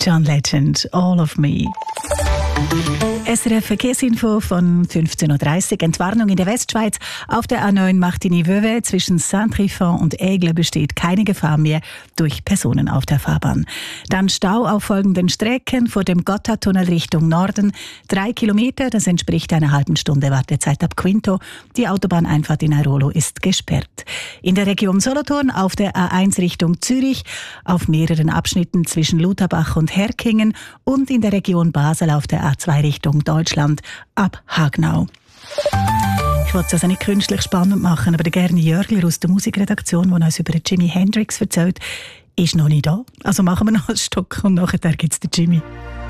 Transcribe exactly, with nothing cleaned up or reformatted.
John Legend, All of Me. S R F Verkehrsinfo von fünfzehn Uhr dreißig. Entwarnung in der Westschweiz. Auf der A neun Martigny-Vevey zwischen Saint-Trifon und Aigle besteht keine Gefahr mehr durch Personen auf der Fahrbahn. Dann Stau auf folgenden Strecken: vor dem Gotthardtunnel Richtung Norden. Drei Kilometer, das entspricht einer halben Stunde Wartezeit ab Quinto. Die Autobahneinfahrt in Airolo ist gesperrt. In der Region Solothurn auf der A eins Richtung Zürich, auf mehreren Abschnitten zwischen Lutherbach und Herkingen und in der Region Basel auf der A zwei Richtung Deutschland ab Hagnau. Ich wollte es also nicht künstlich spannend machen, aber der Gerni Jörgler aus der Musikredaktion, der uns über Jimi Hendrix erzählt, ist noch nicht da. Also machen wir noch ein Stück und nachher gibt es den Jimmy.